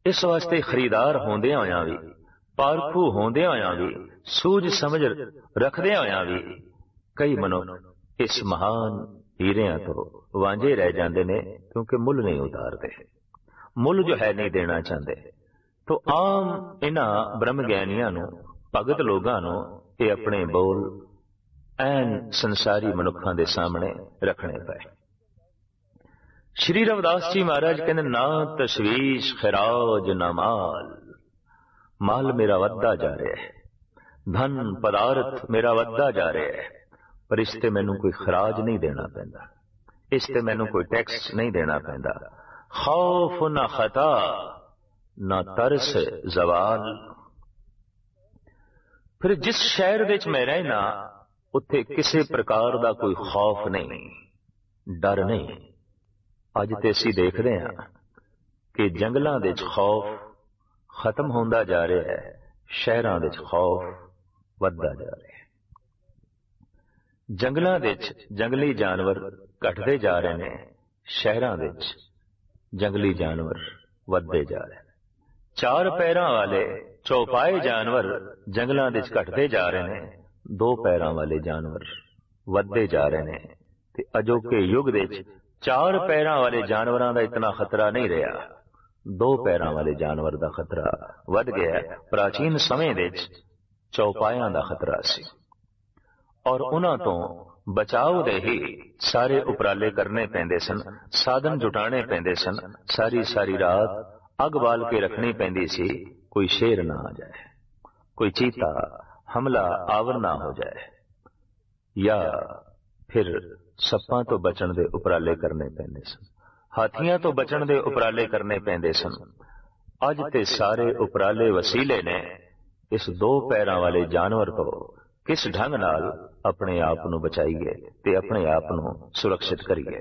इस वास्ते खरीदार होंदे होया भी, पारखू होंदे होया भी, सूझ समझ रखदे होया भी कई मनुख इस महान हीरियां तो वांझे रह जाते ने, क्योंकि मुल नहीं उतारते, मुल जो है नहीं देना चाहते। तो आम इन्हां ब्रह्म ज्ञानियां नूं, भगत लोगां नूं ये अपने बोल ऐन संसारी मनुखां दे सामने रखने पे। श्री रविदास जी महाराज कहते ना तशवीश खिराज ना माल, माल मेरा वधदा जा रहा है, धन पदार्थ मेरा वधदा जा रहा है, पर इसते मैनू कोई खराज नहीं देना पैंदा, इसते मैनू कोई टैक्स नहीं देना पैंदा। खौफ ना खता ना तरस जवाल। फिर जिस शहर विच मैं रहना उत्थे किसी प्रकार का कोई खौफ नहीं, डर नहीं। अज ते असीं देखदे हां कि जंगलां दे विच खौफ खत्म होंदा जा रहा है, शहरां दे विच खौफ वधदा जा रहा है। जंगलां दे विच जंगली जानवर घटदे जा रहे ने, शहरां दे विच जंगली जानवर वधदे जा रहे हैं। चार पैरां वाले चौपाए जानवर जंगलां दे विच घटदे जा रहे ने, दो पैरां वाले जानवर वधदे जा रहे ने। ते अजोके युग दे विच चार पैरां वाले जानवरां दा इतना खतरा नहीं रहा, दो पैरां वाले जानवर दा खतरा वध गया। प्राचीन समय दे विच चौपायां दा खतरा सी, और उन्हां तो बचाव दे ही सारे उपराले करने पैंदे सन, साधन जुटाने पैंदे सन। सारी सारी रात अग बाल के रखनी पैंदी सी, कोई शेर ना आ जाए, कोई चीता हमला आवर ना हो जाए, या फिर सप्पां तो बचण दे उपराले करने पैंदे सन, हाथियां तो बचण दे उपराले करने पैंदे सन। अज ते सारे उपराले वसीले ने इस दो पैरां वाले जानवर तो किस ढंग नाल अपने आप नूं बचाईए ते अपने आप नूं सुरक्षित करिए।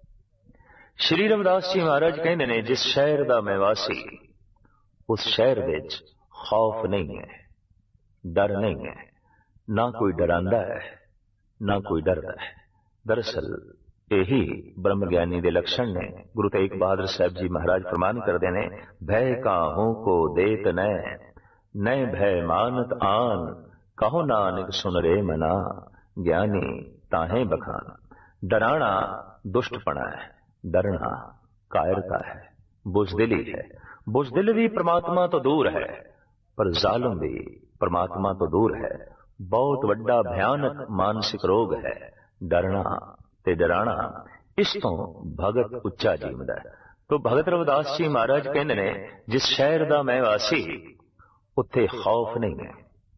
श्री रविदास जी महाराज कहंदे ने जिस शहर दा मैं वासी, उस शहर विच खौफ नहीं है, डर नहीं है, ना कोई डरांदा है ना कोई डरदा है। दरअसल यही ब्रह्म ज्ञानी दे लक्षण ने। गुरु तेग बहादुर साहब जी महाराज फरमान करदे ने, भय काहू को देत न भय मानत आन, कहो नानक सुन रे मना, ज्ञानी ताहे बखान। डराना दुष्टपना है, डरना कायरता है, बुजदिली है। बुजदिल भी परमात्मा तो दूर है, पर जालिम भी परमात्मा तो दूर है। बहुत वड्डा भयानक मानसिक रोग है डरना ते डराना। इस तो भगत उच्चा जीवदा है। तो भगत रविदास जी महाराज कहते ने जिस शहर दा मैं वासी, उत्थे खौफ नहीं है,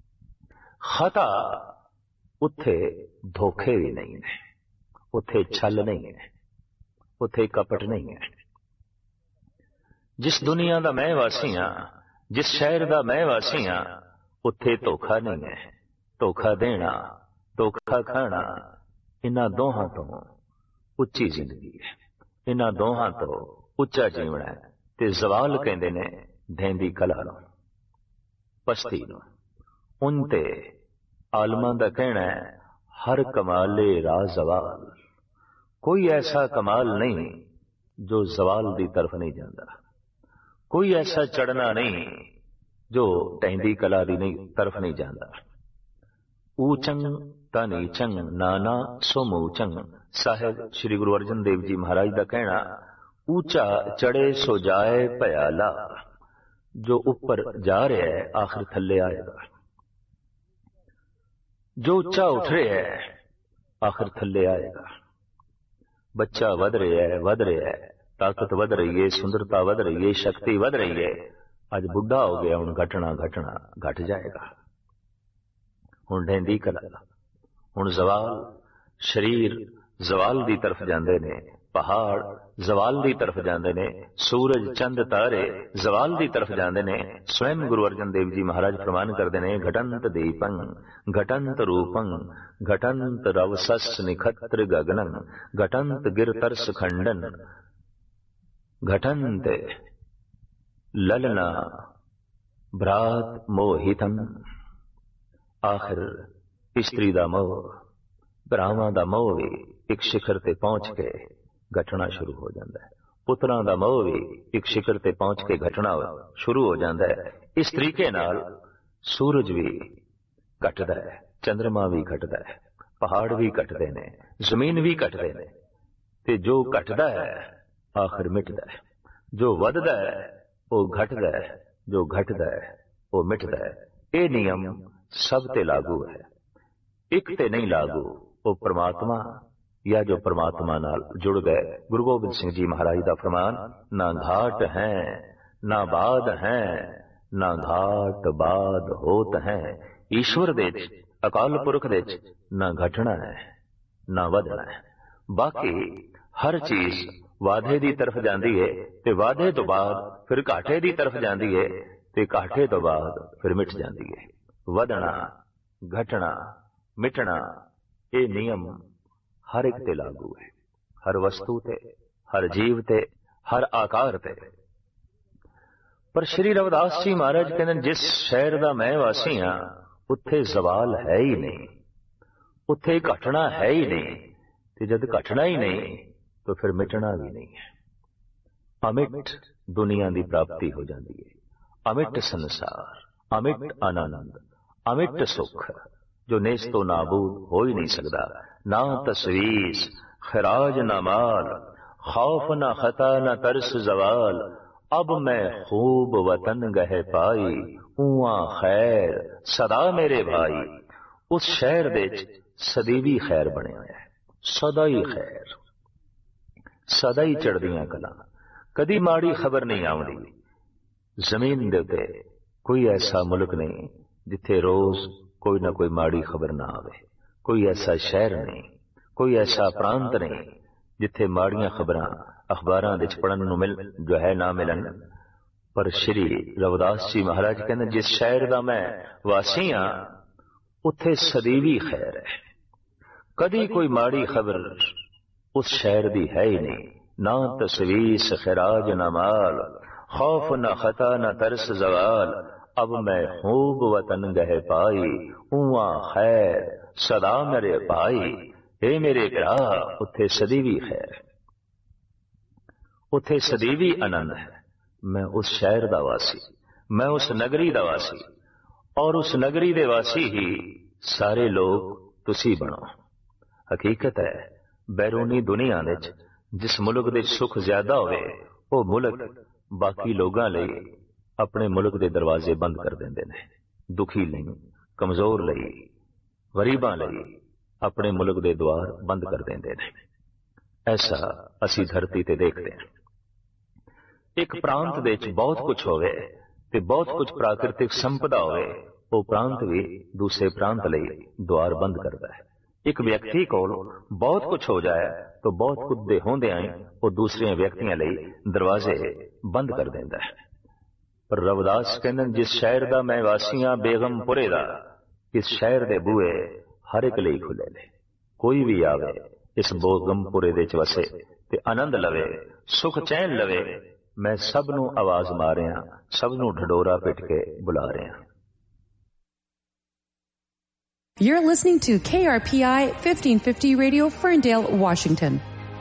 खता उत्थे धोखे भी नहीं है, उत्थे छल नहीं है, उत्थे कपट नहीं है। जिस दुनिया दा मैं वासी हां, जिस शहर दा मैं वासी हां, उत्थे धोखा नहीं है। धोखा देना, धोखा खाना, इन्हां दोहां तो उच्ची जिंदगी है, इन्हां दोहां तो उच्चा जीवना है। ते जवाल कहंदे ने ढेंदी कला नूं, पस्ती नूं। उनते आलमां दा कहना है, हर कमाले राह जवाल। कोई ऐसा कमाल नहीं जो जवाल दी तरफ नहीं जाता, कोई ऐसा चढ़ना नहीं जो ढेंदी कला दी नहीं तरफ नहीं जाता। ऊचंग ता नीचंग नाना सो मूचंग। साहिब श्री गुरु अर्जन देव जी महाराज का कहना, ऊंचा चढ़े सो जाए भयाला। जो ऊपर जा रहा है आखिर थल्ले आएगा, जो ऊंचा उठ रहा है आखिर थल्ले आएगा। बच्चा वध रहा है, ताकत वध रही है, सुंदरता वध रही है, शक्ति वध रही है। अज बुढ़ा हो गया, हुण घटना घट जाएगा। हुण ढेंदी कला, हुण जवाल, शरीर जवाल दी तरफ जांदे ने, पहाड़ जवाल दी तरफ जांदे ने, सूरज चंद तारे जवाल दी तरफ जांदे ने। स्वयं गुरु अर्जन देव जी महाराज फरमान करदे ने, घटंत दीपं घटंत रूपं घटंत रवसस निखत्र गगनं घटंत गिरतर्स खंडन घटंत ललना भ्रात मोहितम। आखिर स्त्री दा मोह, भरावां दा मोह भी एक शिखर ते पहुंच के घटना शुरू हो जाता है। ਪੁੱਤਰਾਂ ਦਾ ਮੋਹ ਵੀ ਇੱਕ ਸ਼ਿਖਰ ਤੇ ਪਹੁੰਚ ਕੇ ਘਟਣਾ ਸ਼ੁਰੂ ਹੋ ਜਾਂਦਾ ਹੈ। ਇਸ ਤਰੀਕੇ ਨਾਲ ਸੂਰਜ ਵੀ ਘਟਦਾ ਹੈ, ਚੰਦਰਮਾ ਵੀ ਘਟਦਾ ਹੈ, ਪਹਾੜ ਵੀ ਘਟਦੇ ਨੇ, ਜ਼ਮੀਨ ਵੀ ਘਟਦੇ ਨੇ, ਤੇ ਜੋ ਘਟਦਾ ਹੈ ਆਖਿਰ ਮਿਟਦਾ ਹੈ, ਜੋ ਵੱਧਦਾ ਹੈ ਉਹ ਘਟਦਾ ਹੈ, ਜੋ ਘਟਦਾ ਹੈ ਉਹ ਮਿਟਦਾ ਹੈ। ਇਹ ਨਿਯਮ ਸਭ ਤੇ ਲਾਗੂ ਹੈ, ਇੱਕ ਤੇ ਨਹੀਂ ਲਾਗੂ। ਉਹ ਪ੍ਰਮਾਤਮਾ ਜਾਂ ਜੋ ਪ੍ਰਮਾਤਮਾ ਨਾਲ ਜੁੜ ਗਏ। ਗੁਰੂ ਗੋਬਿੰਦ ਸਿੰਘ ਜੀ ਮਹਾਰਾਜ ਦਾ ਫਰਮਾਨ, ਨਾ ਘਾਟ ਹੈ ਨਾ ਬਾਦ ਹੈ, ਨਾ ਘਾਟ ਬਾਦ ਹੋਤ ਹੈ। ਈਸ਼ਵਰ ਦੇ ਚ, ਅਕਾਲ ਪੁਰਖ ਦੇ ਚ ਨਾ ਘਟਣਾ ਹੈ ਨਾ ਵਧਣਾ ਹੈ। ਬਾਕੀ ਹਰ ਚੀਜ਼ ਵਾਧੇ ਦੀ ਤਰਫ ਜਾਂਦੀ ਹੈ ਤੇ ਵਾਧੇ ਤੋਂ ਬਾਅਦ ਫਿਰ ਘਾਟੇ ਦੀ ਤਰਫ ਜਾਂਦੀ ਹੈ ਤੇ ਘਾਟੇ ਤੋਂ ਬਾਅਦ ਫਿਰ ਮਿਟ ਜਾਂਦੀ ਹੈ। ਵਧਣਾ, ਘਟਣਾ, ਮਿਟਣਾ, ਇਹ ਨਿਯਮ ਹਰ ਇੱਕ ਤੇ ਲਾਗੂ ਹੈ, ਹਰ ਵਸਤੂ ਤੇ, ਹਰ ਜੀਵ ਤੇ, ਹਰ ਆਕਾਰ ਤੇ। ਪਰ ਸ਼੍ਰੀ ਰਵਿਦਾਸ ਜੀ ਮਹਾਰਾਜ ਕਹਿੰਦੇ, ਜਿਸ ਸ਼ਹਿਰ ਦਾ ਮੈਂ ਵਾਸੀ ਹਾਂ ਉੱਥੇ ਜ਼ਵਾਲ ਹੈ ਹੀ ਨਹੀਂ, ਉੱਥੇ ਘਟਣਾ ਹੈ ਹੀ ਨਹੀਂ, ਤੇ ਜਦ ਘਟਣਾ ਹੀ ਨਹੀਂ ਤਾਂ ਫਿਰ ਮਿਟਣਾ ਵੀ ਨਹੀਂ ਹੈ। ਅਮਿਟ ਦੁਨੀਆ ਦੀ ਪ੍ਰਾਪਤੀ ਹੋ ਜਾਂਦੀ ਹੈ, ਅਮਿਟ ਸੰਸਾਰ, ਅਮਿਟ ਆਨੰਦ, ਅਮਿਟ ਸੁਖ, ਜੋ ਨੇਸ ਤੋਂ ਨਾਬੂਦ ਹੋ ਹੀ ਨਹੀਂ ਸਕਦਾ। ਨਾ ਤਸਵੀਸ ਖਰਾਜ ਨਾ ਮਾਲ, ਖੌਫ ਨਾ ਖਤਾ ਨਾ ਤਰਸ ਜ਼ਵਾਲ, ਅਬ ਮੈਂ ਖੂਬ ਵਤਨ ਗਹਿ ਪਾਈ, ਊਆ ਖੈਰ ਸਦਾ ਮੇਰੇ ਭਾਈ। ਉਸ ਸ਼ਹਿਰ ਦੇ ਚ ਸਦੀਵੀ ਖੈਰ ਬਣਿਆ ਹੋਇਆ ਹੈ, ਸਦਾ ਹੀ ਖੈਰ, ਸਦਾ ਹੀ ਚੜ੍ਹਦੀਆਂ ਕਲਾਂ, ਕਦੀ ਮਾੜੀ ਖਬਰ ਨਹੀਂ ਆਉਂਦੀ। ਜ਼ਮੀਨ ਦੇ ਉੱਤੇ ਕੋਈ ਐਸਾ ਮੁਲਕ ਨਹੀਂ ਜਿੱਥੇ ਰੋਜ਼ ਕੋਈ ਨਾ ਕੋਈ ਮਾੜੀ ਖਬਰ ਨਾ ਆਵੇ, ਕੋਈ ਐਸਾ ਸ਼ਹਿਰ ਨਹੀਂ, ਕੋਈ ਐਸਾ ਪ੍ਰਾਂਤ ਨਹੀਂ ਜਿੱਥੇ ਮਾੜੀਆਂ ਖਬਰਾਂ ਅਖਬਾਰਾਂ ਵਿੱਚ ਪੜ੍ਹਨ ਨੂੰ ਜੋ ਹੈ ਨਾ ਮਿਲਣ। ਪਰ ਸ਼੍ਰੀ ਰਵਿਦਾਸ ਜੀ ਮਹਾਰਾਜ ਕਹਿੰਦੇ, ਜਿਸ ਸ਼ਹਿਰ ਦਾ ਮੈਂ ਵਾਸੀ ਹਾਂ ਉੱਥੇ ਸਦੀਵੀ ਖੈਰ ਹੈ, ਕਦੀ ਕੋਈ ਮਾੜੀ ਖਬਰ ਉਸ ਸ਼ਹਿਰ ਦੀ ਹੈ ਹੀ ਨਹੀਂ। ਨਾ ਤਸਵੀਸ ਖਰਾਜ ਨਾ ਮਾਲ, ਖੌਫ ਨਾ ਖਤਾ ਨਾ ਤਰਸ ਜ਼ਵਾਲ, ਅਬ ਮੈਂ ਖੂਬ ਵਤਨ ਗਹਿ ਪਾਈ, ਊਆ ਖੈਰ ਸਦਾ ਮੇਰੇ ਭਾਈ। ਇਹ ਮੇਰੇ ਭਰਾ, ਉੱਥੇ ਸਦੀਵੀ ਖੈਰ, ਉੱਥੇ ਸਦੀਵੀ ਆਨੰਦ ਹੈ। ਮੈਂ ਉਸ ਸ਼ਹਿਰ ਦਾ ਵਾਸੀ, ਮੈਂ ਉਸ ਨਗਰੀ ਦਾ ਵਾਸੀ, ਔਰ ਉਸ ਨਗਰੀ ਦੇ ਵਾਸੀ ਹੀ ਸਾਰੇ ਲੋਕ ਤੁਸੀਂ ਬਣੋ। ਹਕੀਕਤ ਹੈ, ਬੈਰੂਨੀ ਦੁਨੀਆ ਵਿੱਚ ਜਿਸ ਮੁਲਕ ਦੇ ਸੁੱਖ ਜ਼ਿਆਦਾ ਹੋਵੇ ਉਹ ਮੁਲਕ ਬਾਕੀ ਲੋਕਾਂ ਲਈ ਆਪਣੇ ਮੁਲਕ ਦੇ ਦਰਵਾਜ਼ੇ ਬੰਦ ਕਰ ਦਿੰਦੇ ਨੇ। ਦੁਖੀ ਲਈ, ਕਮਜ਼ੋਰ ਲਈ, ਗਰੀਬਾਂ ਲਈ ਆਪਣੇ ਮੁਲਕ ਦੇ ਦੁਆਰ ਬੰਦ ਕਰ ਦਿੰਦੇ ਨੇ। ਐਸਾ ਅਸੀਂ ਧਰਤੀ ਤੇ ਦੇਖਦੇ ਹਾਂ। ਇੱਕ ਪ੍ਰਾਂਤ ਦੇ ਵਿੱਚ ਬਹੁਤ ਕੁਝ ਹੋਵੇ ਤੇ ਬਹੁਤ ਕੁਝ ਪ੍ਰਾਕਿਰਤਿਕ ਸੰਪਦਾ ਹੋਵੇ, ਉਹ ਪ੍ਰਾਂਤ ਵੀ ਦੂਸਰੇ ਪ੍ਰਾਂਤ ਲਈ ਦੁਆਰ ਬੰਦ ਕਰਦਾ ਹੈ। ਇੱਕ ਵਿਅਕਤੀ ਕੋਲ ਬਹੁਤ ਕੁਝ ਹੋ ਜਾਏ ਤਾਂ ਬਹੁਤ ਕੁਝ ਦੇ ਹੁੰਦਿਆਂ ਹੀ ਉਹ ਦੂਸਰੇ ਵਿਅਕਤੀਆਂ ਲਈ ਦਰਵਾਜ਼ੇ ਬੰਦ ਕਰ ਦਿੰਦਾ ਹੈ। ਪਰ ਰਵਿਦਾਸ ਕਹਿੰਦੇ, ਜਿਸ ਸ਼ਹਿਰ ਦਾ ਮੈਂ ਵਾਸੀ ਹਾਂ ਬੇਗਮਪੁਰੇ ਦਾ, ਇਸ ਸ਼ਹਿਰ ਦੇ ਬੂਹੇ ਹਰ ਇੱਕ ਲਈ ਖੁੱਲੇ ਨੇ। ਕੋਈ ਵੀ ਆਵੇ ਇਸ ਬੇਗਮਪੁਰੇ ਦੇ ਚ ਵਸੇ ਤੇ ਆਨੰਦ ਲਵੇ, ਸੁਖ ਚੈਨ ਲਵੇ। ਮੈਂ ਸਭ ਨੂੰ ਆਵਾਜ਼ ਮਾਰ ਰਿਹਾ, ਸਭ ਨੂੰ ਢਡੋਰਾ ਪਿੱਟ ਕੇ ਬੁਲਾ ਰਿਹਾ। You're listening to KRPI 1550 Radio, Ferndale, Washington.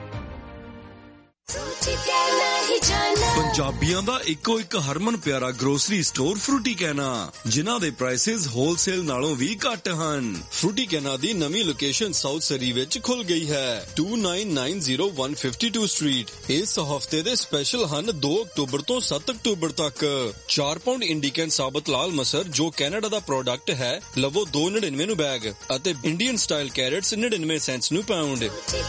ਪੰਜਾਬੀਆਂ ਦਾ ਇੱਕੋ ਇੱਕ ਹਰਮਨ ਪਿਆਰਾ ਗਰੋਸਰੀ ਸਟੋਰ ਫਰੂਟੀ ਕੈਨਾ, ਜਿਨ੍ਹਾਂ ਦੇ ਪ੍ਰਾਈਸਿਸ ਹੋਲਸੇਲ ਨਾਲੋਂ ਵੀ ਘੱਟ ਹਨ। ਫਰੂਟੀ ਕੈਨਾ ਦੀ ਨਵੀਂ ਲੋਕੇਸ਼ਨ ਸਾਊਥ ਸਰੀ ਵਿੱਚ ਖੁੱਲ ਗਈ ਹੈ, 2990 ਸਟਰੀਟ। ਇਸ ਹਫਤੇ ਦੇ ਸਪੈਸ਼ਲ ਹਨ 2 ਅਕਤੂਬਰ ਤੋਂ 7 ਅਕਤੂਬਰ ਤੱਕ। 4 ਪਾਉਂਡ ਇੰਡੀਕਨ ਸਾਬਤ ਲਾਲ ਮਸਰ ਜੋ ਕੈਨੇਡਾ ਦਾ ਪ੍ਰੋਡਕਟ ਹੈ, ਲਵੋ 2.99 ਨੂੰ ਬੈਗ, ਅਤੇ ਇੰਡੀਅਨ ਸਟਾਈਲ ਕੈਰਟਸ 99 ਸੈਂਟਸ ਨੂੰ ਪਾਉਂਡ।